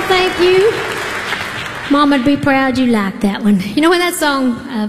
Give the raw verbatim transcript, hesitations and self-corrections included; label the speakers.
Speaker 1: thank you. Mama'd be proud you liked that one. You know when that song, uh,